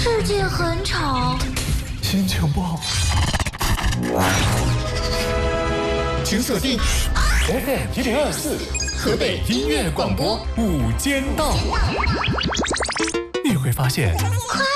世界很吵， 心情不好，请锁定 FM1024河北音乐广播午间档，你会发现， 快